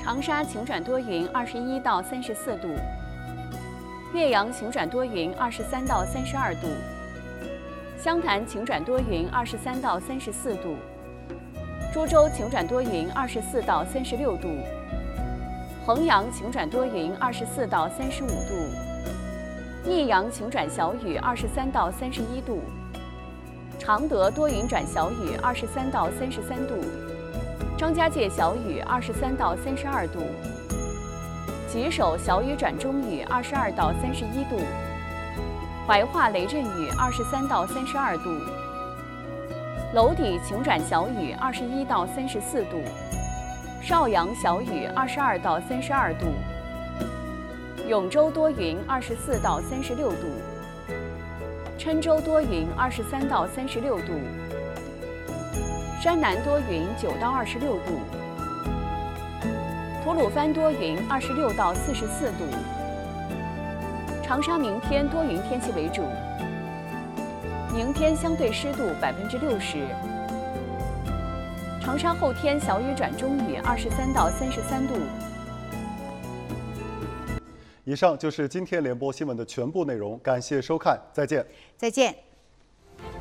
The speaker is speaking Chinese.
长沙晴转多云，21到34度；岳阳晴转多云，23到32度；湘潭晴转多云，23到34度；株洲晴转多云，24到36度；衡阳晴转多云，24到35度；益阳晴转小雨，23到31度；常德多云转小雨，23到33度；张家界小雨，23到32度；吉首小雨转中雨，22到31度；怀化雷阵雨，23到32度；娄底晴转小雨，21到34度；邵阳小雨，22到32度；永州多云，24到36度；郴州多云，23到36度；山南多云，9到26度；吐鲁番多云，26到44度；长沙明天多云天气为主，明天相对湿度60%；长沙后天小雨转中雨，23到33度。 以上就是今天联播新闻的全部内容，感谢收看，再见。 再见。